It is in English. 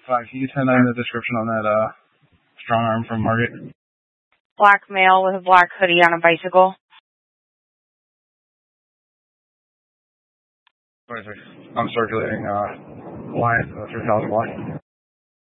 Fine. Can you send in the description on that strong arm from Margaret? Black male with a black hoodie on a bicycle. I'm circulating Alliance 3000 block.